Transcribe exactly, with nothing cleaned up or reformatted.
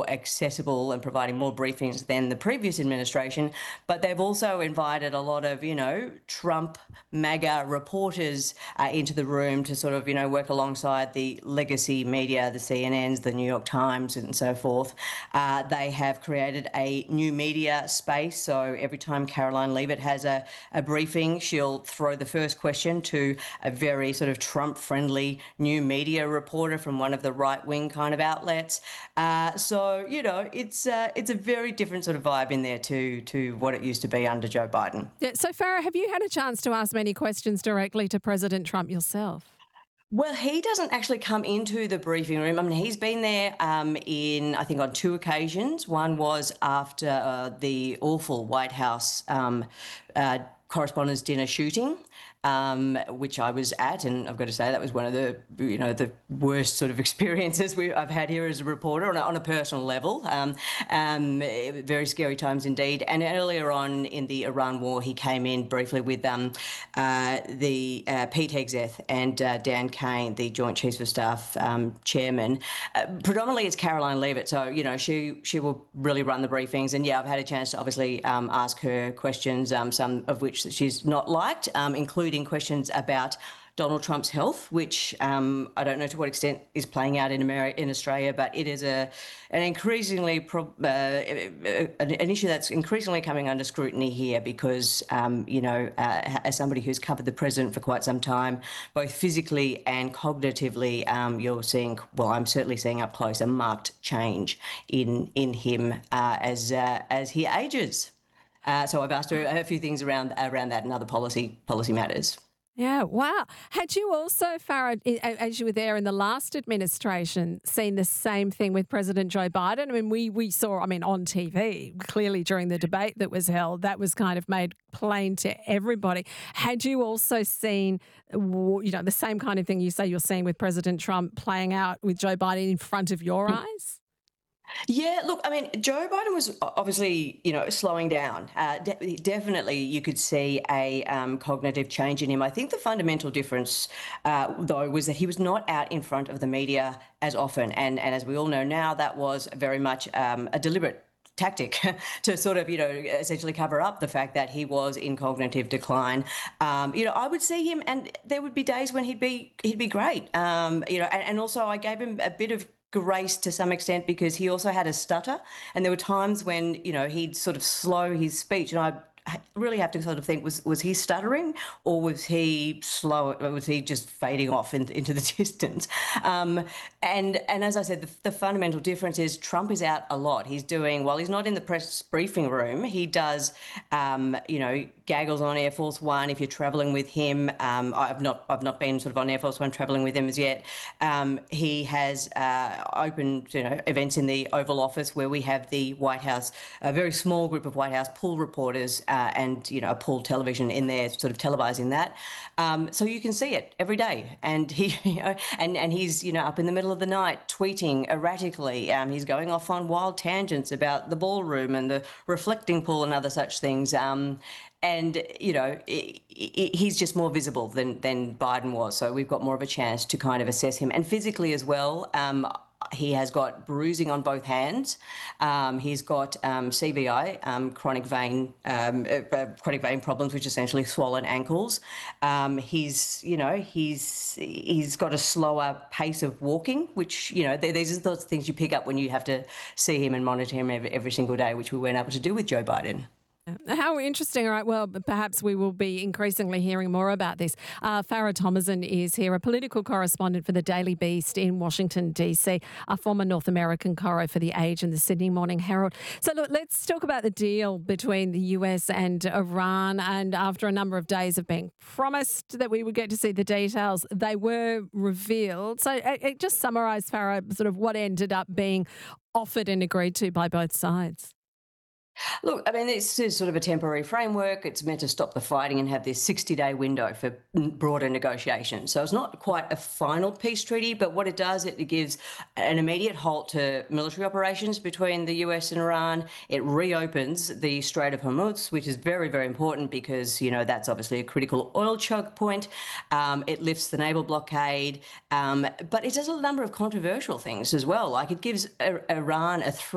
more accessible and providing more briefings than the previous administration. But they've also invited a lot of, you know, Trump MAGA reporters uh, into the room to sort of, you know, work alongside the legacy media, the C N Ns, the New York Times and so forth. Uh, they have created a new media space. So every time Caroline Leavitt has a, a briefing, she'll throw the first question to a very sort of Trump-friendly new media reporter from one of the right-wing kind of outlets. Uh, so, you know, it's uh, it's a very different sort of vibe in there to, to what it used to be under Joe Biden. Yeah, so, Farah, have you had a chance to ask many questions directly to President Trump yourself? Well, he doesn't actually come into the briefing room. I mean, he's been there um, in, I think, on two occasions. One was after uh, the awful White House um, uh, Correspondents' Dinner shooting, um, which I was at, and I've got to say that was one of the, you know, the worst sort of experiences we, I've had here as a reporter on a, on a personal level. Um, um, very scary times indeed. And earlier on in the Iran war, he came in briefly with um, uh, the uh, Pete Hegseth and uh, Dan Kane, the Joint Chiefs of Staff um, chairman. Uh, predominantly, it's Caroline Leavitt, so you know she she will really run the briefings. And yeah, I've had a chance to obviously um, ask her questions, um, some of which that she's not liked, um, including questions about Donald Trump's health, which um, I don't know to what extent is playing out in America, in Australia, but it is a an increasingly pro, uh, an, an issue that's increasingly coming under scrutiny here because um, you know, uh, as somebody who's covered the president for quite some time, both physically and cognitively, um, you're seeing, well, I'm certainly seeing up close a marked change in in him uh, as uh, as he ages. Uh, so I've asked her a few things around around that and other policy policy matters. Yeah, wow. Had you also, Farah, i- a- as you were there in the last administration, seen the same thing with President Joe Biden? I mean, we we saw, I mean, on T V, clearly during the debate that was held, that was kind of made plain to everybody. Had you also seen, w- you know, the same kind of thing you say you're seeing with President Trump playing out with Joe Biden in front of your eyes? Yeah, look, I mean, Joe Biden was o- obviously, you know, slowing down. Uh, de- definitely, you could see a um, cognitive change in him. I think the fundamental difference, uh, though, was that he was not out in front of the media as often. And, and as we all know now, that was very much um, a deliberate tactic to sort of, you know, essentially cover up the fact that he was in cognitive decline. Um, you know, I would see him, and there would be days when he'd be he'd be great. Um, you know, and, and also I gave him a bit of grace to some extent because he also had a stutter, and there were times when you know he'd sort of slow his speech, and I really have to sort of think, was was he stuttering or was he slow, or was he just fading off in, into the distance? Um, and and as I said, the, the fundamental difference is Trump is out a lot. He's doing, while he's not in the press briefing room, he does um, you know gaggles on Air Force One if you're traveling with him. um, I've not I've not been sort of on Air Force One traveling with him as yet. Um, he has uh, opened you know events in the Oval Office where we have the White House, a very small group of White House pool reporters, uh, and you know a pool television in there, sort of televising that, um, so you can see it every day. And he, you know, and and he's you know up in the middle of the night tweeting erratically. Um, he's going off on wild tangents about the ballroom and the reflecting pool and other such things. Um, and you know i i he's just more visible than than Biden was, so we've got more of a chance to kind of assess him. And physically as well, um, he has got bruising on both hands. Um, he's got um, C V I, um, chronic vein um, uh, uh, chronic vein problems, which essentially swollen ankles. Um, he's you know he's he's got a slower pace of walking, which you know th- these are the sorts of things you pick up when you have to see him and monitor him every, every single day, which we weren't able to do with Joe Biden. How interesting. All right. Well, b- perhaps we will be increasingly hearing more about this. Uh, Farah Thomason is here, a political correspondent for the Daily Beast in Washington, D C, a former North American corro for The Age and the Sydney Morning Herald. So, look, let's talk about the deal between the U S and Iran. And after a number of days of being promised that we would get to see the details, they were revealed. So, uh, uh, just summarise, Farah, sort of what ended up being offered and agreed to by both sides. Look, I mean, this is sort of a temporary framework. It's meant to stop the fighting and have this sixty-day window for broader negotiations. So it's not quite a final peace treaty, but what it does, it gives an immediate halt to military operations between the U S and Iran. It reopens the Strait of Hormuz, which is very, very important because, you know, that's obviously a critical oil choke point. Um, it lifts the naval blockade, um, but it does a number of controversial things as well. Like it gives I- Iran a